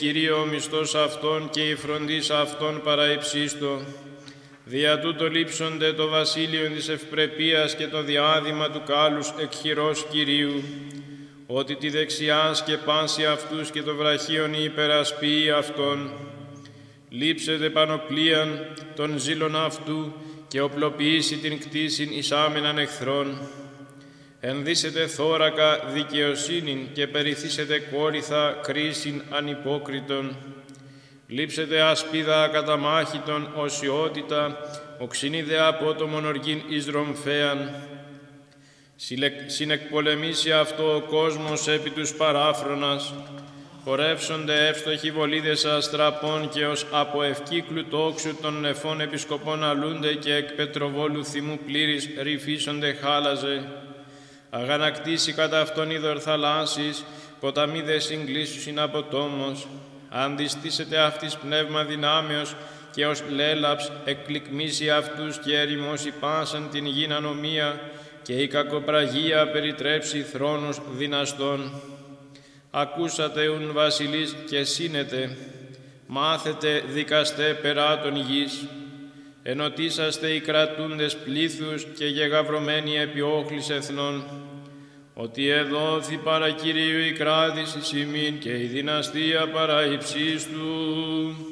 Κυρίω ο μισθός αυτών και η φροντίς αυτών παραυξίστο. Δια τούτο λείψονται το βασίλειο της ευπρεπείας και το διάδημα του κάλους εκ χειρός Κυρίου, ότι τη δεξιά σκεπάσει αυτούς και το βραχίον υπερασποιεί αυτών. Λείψετε πανοπλίαν των ζήλων αυτού και οπλοποιήσει την κτήσιν εις άμεναν εχθρών. Ενδύσετε θώρακα δικαιοσύνην και περιθύσετε κόρυθα κρίσιν ανυπόκριτον. Λείψετε ασπίδα ακαταμάχητον οσιότητα, οξυνίδε απότομον οργήν εις ρομφέαν. Συνεκπολεμήσει αυτό ο κόσμος επί τους παράφρονας, πορεύσονται εύστοχοι βολίδες αστραπών και ως από ευκύκλου τόξου των νεφών επισκοπών αλούνται και εκ πετροβόλου θυμού πλήρης ρυφίσονται χάλαζε. Αγανακτήσει κατά αυτόν είδωρ θαλάσσης, ποταμί δε συγκλήσουσιν από τόμος. Αντιστήσετε αυτής πνεύμα δυνάμεως και ως λέλαψ εκκλικμίσει αυτούς και ερημώσει πάσαν την γην ανομία και η κακοπραγία περιτρέψει θρόνους δυναστών. Ακούσατε ουν βασιλείς και σύνετε, μάθετε δικαστέ περά των γης. Ενωτήσαστε οι κρατούντες πλήθους και γεγαυρωμένοι επί όχλης εθνών, ότι εδόθη παρά Κυρίου η κράτηση ημίν και η δυναστεία παρά υψίστου.